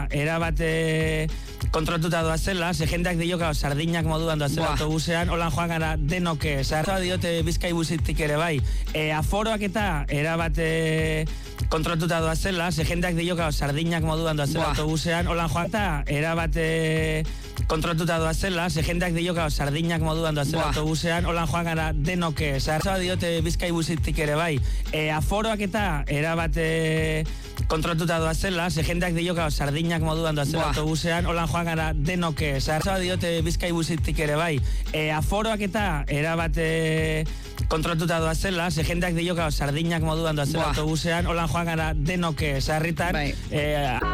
eta erabat kontrolatuta doazela, ze jendeak dio sardinak moduan doazela autobusean, holan joan gara denok, zarra diote Bizkaibusetik ere bai, aforoak eta erabat kontrolatuta doazela, ze jendeak dio sardinak moduan doazela autobusean, holan joan eta erabat kontrolatuta doazela, ze jendeak dio sardinak moduan doazela autobusean, holan joan gara denok, zarra diote Bizkaibusetik ere bai, aforoak eta erabat kontrolatuta doazela, ze jendeak dio sardinak moduan doazela autobusean, holan joan gara denok, zarra diote Bizkaibusetik ere bai, aforoak eta erabat kontrolatuta doazela, ze jendeak dio sardinak moduan doazela autobusean, holan joan gara denok, sarritan,